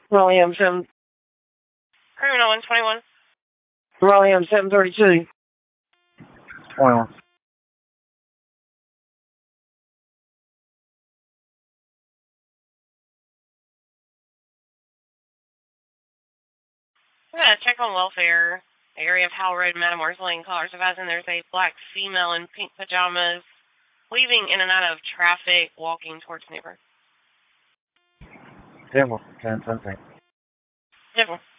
Raleigh M7. Criminal 121. Raleigh M732. 21. Yeah, check on welfare. Area of Howell Road, Matamores Lane. Callers advising there's a black female in pink pajamas weaving in and out of traffic, walking towards neighbor. 10-10. 10-4.